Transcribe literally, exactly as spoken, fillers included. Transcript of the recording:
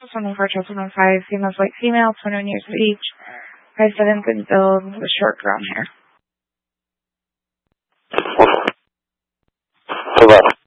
One four triple one five, females, white female, twenty-one years of age, five seven, good build, with short brown hair. Hold on.